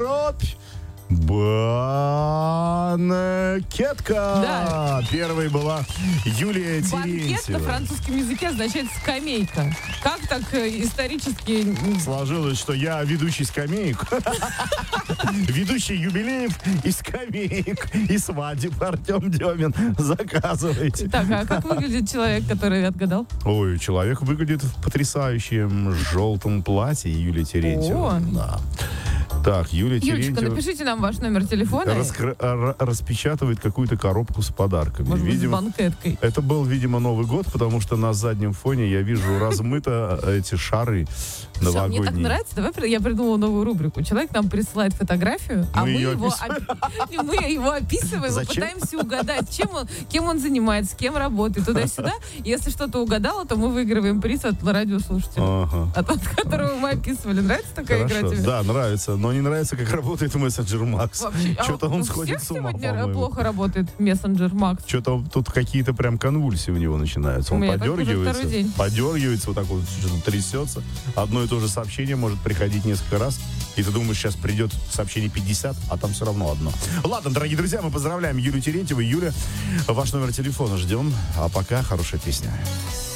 дробь. Банкетка. Да. Первой была Юлия Банкет на Терентьева. французском языке означает скамейка. Как так исторически... Сложилось, что я ведущий скамеек. Ведущий юбилеев и скамеек. И свадеб Артем Демин. Заказывайте. Так, а как выглядит человек, который отгадал? Ой, человек выглядит в потрясающем желтом платье, Юлия Терентьева. О. Да. Так, Юлия Юлечка, Терентьева напишите нам ваш номер телефона. распечатывает какую-то коробку с подарками. Может быть, с банкеткой. Это был, видимо, Новый год, потому что на заднем фоне я вижу размыто эти шары новогодние. Мне так нравится. Давай я придумала новую рубрику. Человек нам присылает фотографию, а мы его описываем и Зачем? пытаемся угадать, кем он занимается, с кем работает, туда-сюда. Если что-то угадало, то мы выигрываем приз от радиослушателя. Ага. От которого мы описывали. Нравится такая игра Хорошо. тебе? Да, нравится. Но не нравится, как работает мессенджер Макс. Вообще, Что-то он у сходит всех с ума, сегодня по-моему. плохо работает мессенджер Макс. Что-то тут какие-то прям конвульсии у него начинаются. У Он меня так уже второй день. подергивается, вот так вот что-то трясется. Одно и то же сообщение может приходить несколько раз. И ты думаешь, сейчас придет сообщение 50, а там все равно одно. Ладно, дорогие друзья, мы поздравляем Юлию Терентьеву. Юля, ваш номер телефона ждем. А пока хорошая песня.